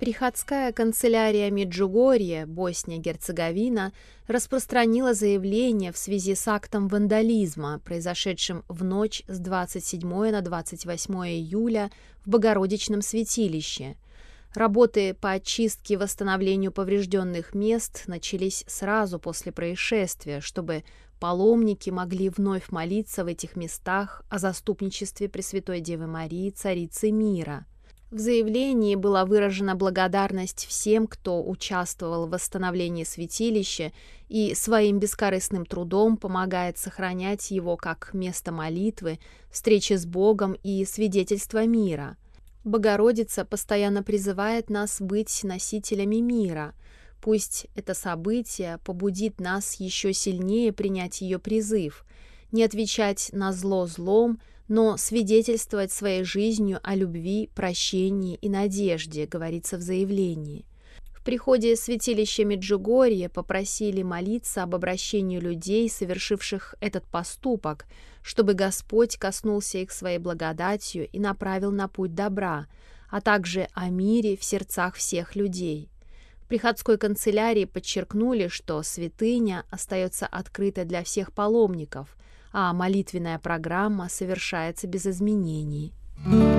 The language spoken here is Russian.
Приходская канцелярия Меджугорья, Босния-Герцеговина, распространила заявление в связи с актом вандализма, произошедшим в ночь с 27 на 28 июля в Богородичном святилище. Работы по очистке и восстановлению поврежденных мест начались сразу после происшествия, чтобы паломники могли вновь молиться в этих местах о заступничестве Пресвятой Девы Марии, Царицы мира. В заявлении была выражена благодарность всем, кто участвовал в восстановлении святилища и своим бескорыстным трудом помогает сохранять его как место молитвы, встречи с Богом и свидетельства мира. Богородица постоянно призывает нас быть носителями мира. Пусть это событие побудит нас еще сильнее принять ее призыв, не отвечать на зло злом, но свидетельствовать своей жизнью о любви, прощении и надежде, говорится в заявлении. В приходе святилища Меджугорья попросили молиться об обращении людей, совершивших этот поступок, чтобы Господь коснулся их своей благодатью и направил на путь добра, а также о мире в сердцах всех людей. В приходской канцелярии подчеркнули, что святыня остается открытой для всех паломников, а молитвенная программа совершается без изменений.